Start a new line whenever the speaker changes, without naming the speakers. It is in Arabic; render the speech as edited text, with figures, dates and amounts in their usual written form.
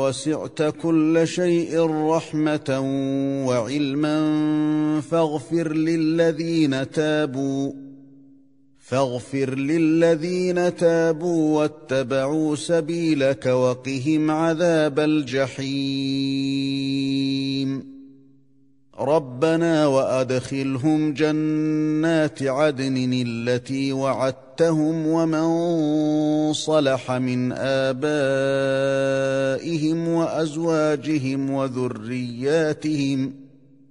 وسعت كل شيء رحمة وعلما فاغفر للذين تابوا واتبعوا سبيلك وقهم عذاب الجحيم ربنا وأدخلهم جنات عدن التي وعدتهم ومن صلح من آبائهم وأزواجهم وذرياتهم